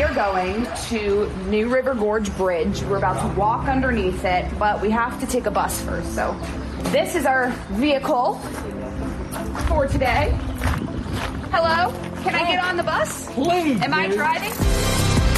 are going to New River Gorge Bridge. We're about to walk underneath it, but we have to take a bus first. So this is our vehicle for today. Hello? Can I get on the bus? Please. Am I driving?